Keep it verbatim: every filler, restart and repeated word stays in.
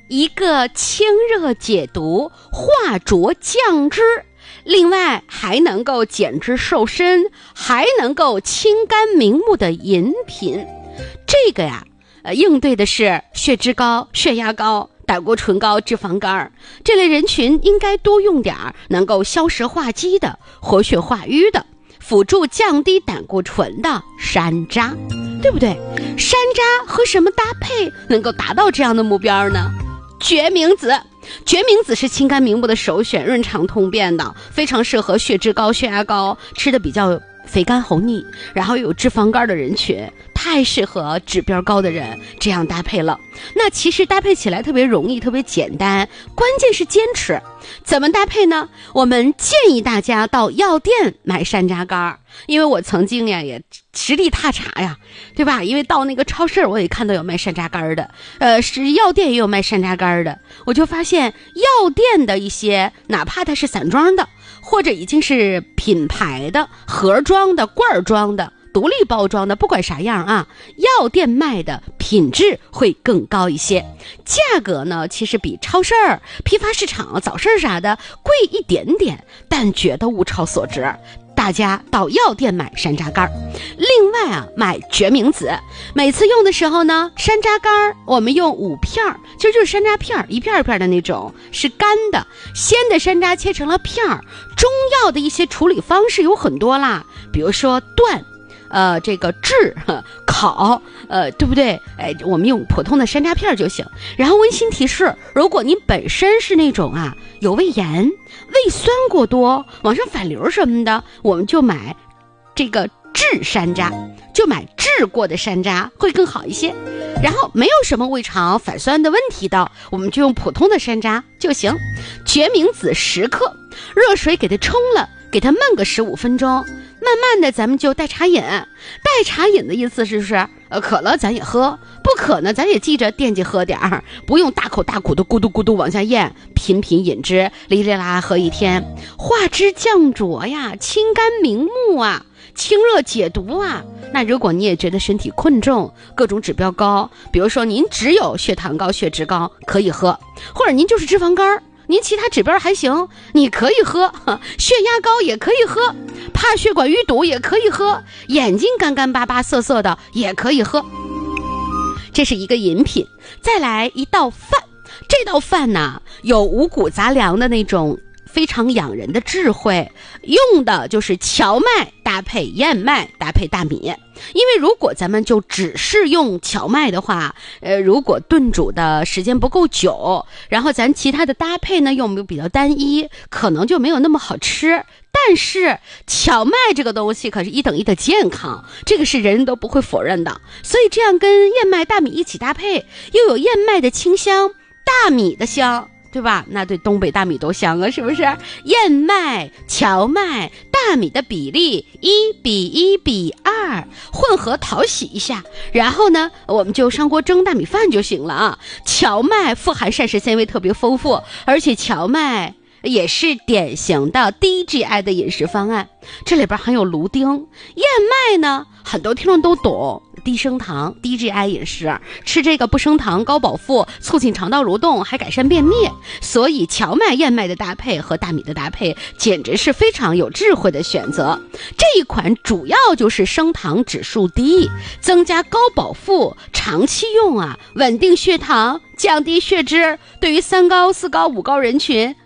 一个清热解毒、化浊降脂，另外还能够减脂瘦身，还能够清肝明目的饮品。这个呀，呃，应对的是血脂高、血压高、胆固醇高、脂肪肝这类人群，应该多用点能够消食化积的、活血化瘀的，辅助降低胆固醇的山楂，对不对？山楂和什么搭配能够达到这样的目标呢？决明子。决明子是清肝明目的首选，润肠通便的，非常适合血脂高、血压高、吃的比较肥甘厚腻，然后有脂肪肝的人群，太适合指标高的人这样搭配了。那其实搭配起来特别容易，特别简单，关键是坚持。怎么搭配呢？我们建议大家到药店买山楂干，因为我曾经呀也实地踏查呀，对吧？因为到那个超市我也看到有卖山楂干的，呃，是药店也有卖山楂干的，我就发现药店的一些，哪怕它是散装的，或者已经是品牌的、盒装的、罐装的、独立包装的，不管啥样啊，药店卖的品质会更高一些，价格呢其实比超市、批发市场、早市啥的贵一点点，但觉得物超所值。大家到药店买山楂干。另外啊，买决明子，每次用的时候呢，山楂干我们用五片，其实就是山楂片，一片一片的那种，是干的，鲜的山楂切成了片。中药的一些处理方式有很多啦，比如说炖，呃，这个制、烤，呃，对不对？哎，我们用普通的山楂片就行。然后温馨提示，如果您本身是那种啊有胃炎、胃酸过多、往上反流什么的，我们就买这个制山楂，就买制过的山楂会更好一些。然后没有什么胃肠反酸的问题的，我们就用普通的山楂就行。决明子十克，热水给它冲了，给它焖个十五分钟，慢慢的咱们就代茶饮。代茶饮的意思是是呃，渴了咱也喝，不渴呢咱也记着惦记喝点儿，不用大口大口的咕嘟咕嘟往下咽，频频饮之，哩哩啦喝一天，化脂降浊呀，清肝明目啊，清热解毒啊。那如果你也觉得身体困重，各种指标高，比如说您只有血糖高、血脂高可以喝，或者您就是脂肪肝，您其他指标还行，你可以喝，血压高也可以喝，怕血管淤堵也可以喝，眼睛干干巴巴涩涩的也可以喝。这是一个饮品。再来一道饭，这道饭呢有五谷杂粮的那种非常养人的智慧，用的就是荞麦搭配燕麦搭配大米。因为如果咱们就只是用荞麦的话，呃，如果炖煮的时间不够久，然后咱其他的搭配呢又比较单一，可能就没有那么好吃。但是荞麦这个东西可是一等一的健康，这个是人人都不会否认的。所以这样跟燕麦大米一起搭配，又有燕麦的清香，大米的香，对吧？那对东北大米都香啊，是不是？燕麦、荞麦、大米的比例一比一比二，混合淘洗一下，然后呢，我们就上锅蒸大米饭就行了啊。荞麦富含膳食纤维特别丰富，而且荞麦也是典型的低 G I 的饮食方案，这里边含有芦丁。燕麦呢，很多听众都懂，低升糖低 G I 饮食，吃这个不升糖高饱腹，促进肠道蠕动，还改善便秘。所以荞麦燕麦的搭配和大米的搭配简直是非常有智慧的选择。这一款主要就是升糖指数低，增加高饱腹，长期用啊，稳定血糖，降低血脂，对于三高四高五高人群